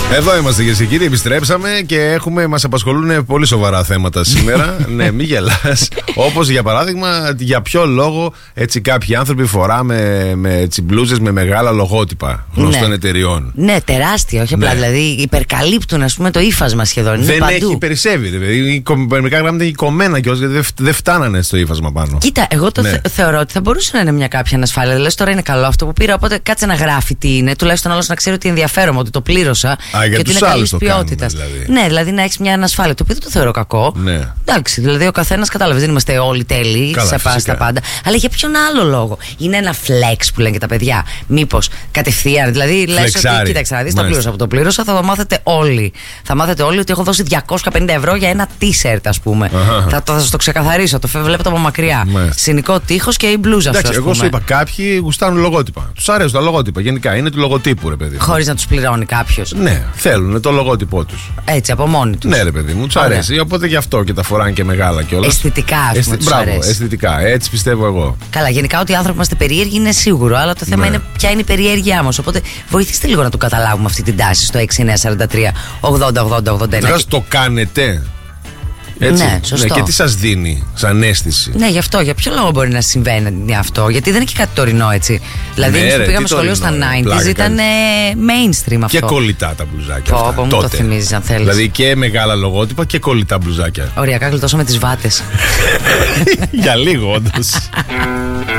Εδώ είμαστε, κυρίες και κύριοι, επιστρέψαμε και μας απασχολούν πολύ σοβαρά θέματα σήμερα. Ναι, μη γελάς. Όπως για παράδειγμα, για ποιο λόγο έτσι κάποιοι άνθρωποι φοράμε έτσι μπλούζες με μεγάλα λογότυπα γνωστών εταιριών. Ναι, τεράστια, όχι απλά. Δηλαδή υπερκαλύπτουν, ας πούμε, το ύφασμα σχεδόν. Δεν έχει, περισσεύει. Δηλαδή, μερικά γράμματα είναι κομμένα κιόλας, γιατί δεν φτάνανε στο ύφασμα πάνω. Κοίτα, εγώ θεωρώ ότι θα μπορούσε να είναι μια κάποια ανασφάλεια. Δηλαδή, τώρα είναι καλό αυτό που πήρα, οπότε κάτσε να γράφει τι είναι, τουλάχιστον όλος να ξέρει ότι ενδιαφέρομαι, ότι το πλήρωσα. Και ότι είναι καλής ποιότητας. Δηλαδή. Ναι, δηλαδή να έχει μια ανασφάλεια, το οποίο δεν το θεωρώ κακό. Ναι. Εντάξει, δηλαδή ο καθένας κατάλαβε, δεν είμαστε όλοι τέλειοι στα πάντα. Αλλά για ποιον άλλο λόγο? Είναι ένα flex που λένε και τα παιδιά. Μήπως κατευθείαν, δηλαδή λες ότι κοίταξε να δεις, το πλήρωσα από το πλήρωσα, θα το μάθετε όλοι. Θα μάθετε όλοι ότι έχω δώσει 250 ευρώ για ένα t-shirt, ας πούμε. Θα σας το ξεκαθαρίσω, το βλέπετε από μακριά. Συνικό τείχος και η μπλούζα σου. Εγώ σου είπα, κάποιοι γουστάρουν λογότυπα. Τους αρέσουν τα λογότυπα. Γενικά είναι του λογοτύπου, ρε παιδί. Χωρίς να τους πληρώνει κάποιος. Ναι, θέλουν το λογότυπό τους. Έτσι, από μόνοι τους. Ναι, ρε παιδί μου, τους αρέσει. Οπότε γι' αυτό και τα φοράνε και μεγάλα κιόλας. Αισθητικά, ας πούμε. Μπράβο, αισθητικά. Έτσι πιστεύω εγώ. Καλά, γενικά ότι οι άνθρωποι είμαστε περίεργοι είναι σίγουρο. Αλλά το θέμα είναι ποια είναι η περιέργειά μας. Οπότε βοηθήστε λίγο να το καταλάβουμε αυτή την τάση στο 6943 808089. Το κάνετε. Έτσι. Ναι, σωστό. Και τι σας δίνει σαν αίσθηση? Ναι, γι' αυτό. Για ποιο λόγο μπορεί να συμβαίνει αυτό? Γιατί δεν είναι και κάτι τωρινό, έτσι. Δηλαδή, εμείς που πήγαμε σχολείο στα 90s ήταν mainstream αυτό. Και κολλητά τα μπλουζάκια. Πω, μου το θυμίζεις, αν θέλεις. Δηλαδή και μεγάλα λογότυπα και κολλητά μπλουζάκια. Οριακά γλιτώσαμε τις βάτες. Για λίγο, όντως.